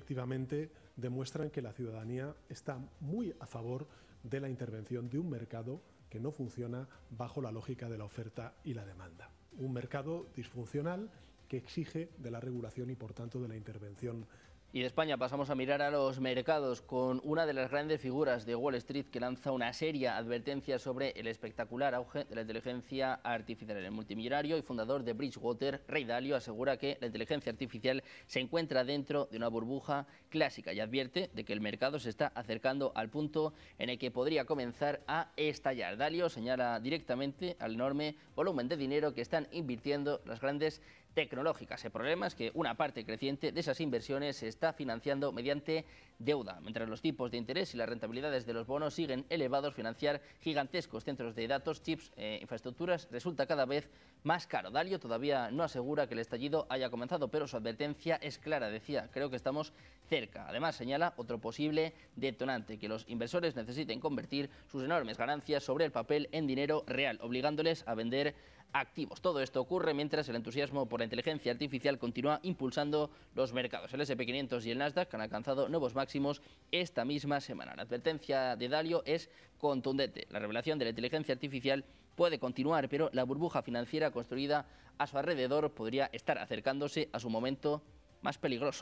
efectivamente demuestran que la ciudadanía está muy a favor de la intervención de un mercado que no funciona bajo la lógica de la oferta y la demanda. Un mercado disfuncional que exige de la regulación y, por tanto, de la intervención. Y de España pasamos a mirar a los mercados con una de las grandes figuras de Wall Street que lanza una seria advertencia sobre el espectacular auge de la inteligencia artificial. El multimillonario y fundador de Bridgewater, Ray Dalio, asegura que la inteligencia artificial se encuentra dentro de una burbuja clásica y advierte de que el mercado se está acercando al punto en el que podría comenzar a estallar. Dalio señala directamente al enorme volumen de dinero que están invirtiendo las grandes tecnológicas. El problema es que una parte creciente de esas inversiones se está financiando mediante deuda. Mientras los tipos de interés y las rentabilidades de los bonos siguen elevados, financiar gigantescos centros de datos, chips infraestructuras resulta cada vez más caro. Dalio todavía no asegura que el estallido haya comenzado, pero su advertencia es clara. Decía, creo que estamos cerca. Además, señala otro posible detonante, que los inversores necesiten convertir sus enormes ganancias sobre el papel en dinero real, obligándoles a vender activos. Todo esto ocurre mientras el entusiasmo por la inteligencia artificial continúa impulsando los mercados. El S&P 500 y el Nasdaq han alcanzado nuevos máximos esta misma semana. La advertencia de Dalio es contundente. La revelación de la inteligencia artificial puede continuar, pero la burbuja financiera construida a su alrededor podría estar acercándose a su momento más peligroso.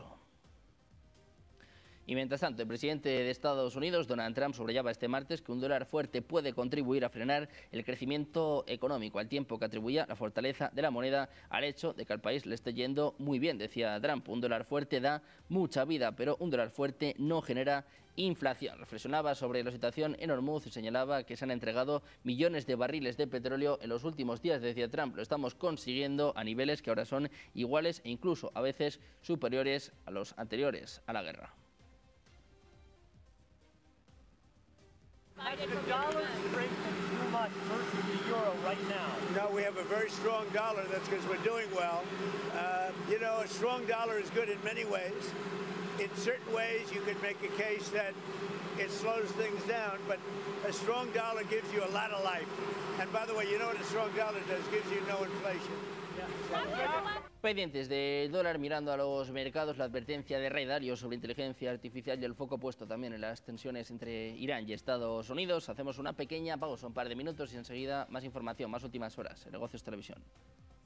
Y mientras tanto, el presidente de Estados Unidos, Donald Trump, subrayaba este martes que un dólar fuerte puede contribuir a frenar el crecimiento económico, al tiempo que atribuía la fortaleza de la moneda al hecho de que al país le esté yendo muy bien. Decía Trump, un dólar fuerte da mucha vida, pero un dólar fuerte no genera inflación. Reflexionaba sobre la situación en Hormuz y señalaba que se han entregado millones de barriles de petróleo en los últimos días. Decía Trump, lo estamos consiguiendo a niveles que ahora son iguales e incluso a veces superiores a los anteriores a la guerra. Has the dollar strengthened too much versus the euro right now? No, we have a very strong dollar. That's because we're doing well. You know, a strong dollar is good in many ways. In certain ways, you could make a case that it slows things down, but a strong dollar gives you a lot of life. And by the way, you know what a strong dollar does? Gives you no inflation. Pendientes del dólar, mirando a los mercados, la advertencia de Ray Dalio sobre inteligencia artificial y el foco puesto también en las tensiones entre Irán y Estados Unidos. Hacemos una pequeña pausa, un par de minutos y enseguida más información, más últimas horas en Negocios Televisión.